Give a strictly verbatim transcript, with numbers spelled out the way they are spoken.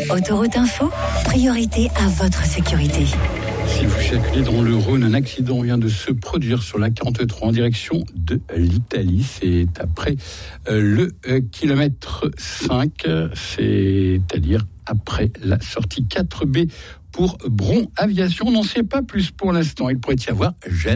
Autoroute Info, priorité à votre sécurité. Si vous circulez dans le Rhône, un accident vient de se produire sur la quarante-trois en direction de l'Italie. C'est après euh, le euh, kilomètre cinq, c'est-à-dire après la sortie quatre B pour Bron Aviation. On n'en sait pas plus pour l'instant. Il pourrait y avoir gêne.